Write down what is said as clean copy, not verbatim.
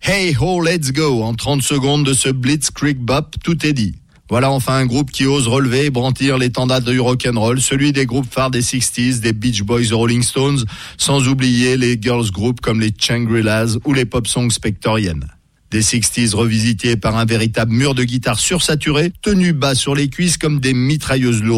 Hey Ho Let's Go, en 30 secondes de ce Blitzkrieg Bop, tout est dit. Voilà enfin un groupe qui ose relever et brandir l'étendard du rock'n'roll, celui des groupes phares des 60s, des Beach Boys, Rolling Stones, sans oublier les girls groups comme les Shangri-Las ou les pop songs spectoriennes. Des 60s revisités par un véritable mur de guitare sursaturé, tenus bas sur les cuisses comme des mitrailleuses lourdes.